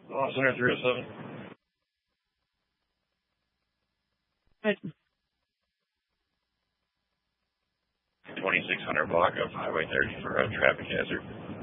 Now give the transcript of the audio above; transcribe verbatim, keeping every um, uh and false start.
Oh, Center three oh seven. Right. twenty-six hundred block of Highway thirty for a traffic hazard.